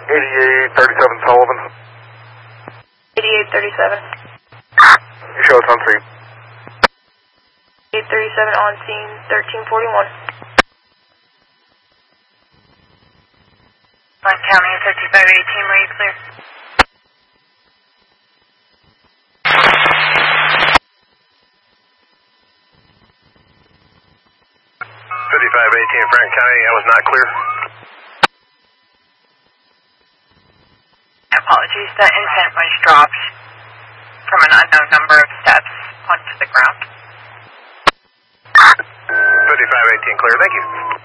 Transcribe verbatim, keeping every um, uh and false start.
eighty-eight thirty-seven Sullivan. eighty-eight thirty-seven. You show us on scene. eight thirty-seven on scene, thirteen forty-one. Orange County, fifty-five eighteen, where you clear? fifty-five eighteen, Franklin County, I was not clear. Apologies, the infant was dropped from an unknown number of steps onto the ground. fifty-five eighteen, clear, thank you.